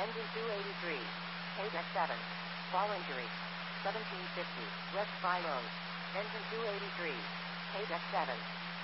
Engine 283. Page X7. Fall injury. 1750. West By Road. Engine 283. Page X7.